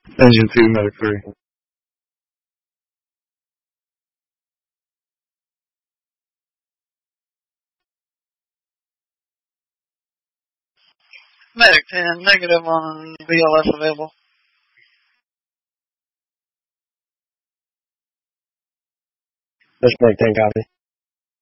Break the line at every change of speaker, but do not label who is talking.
Engine 2, Medic 3.
Medic 10, negative on BLS available.
This Medic 10 copy.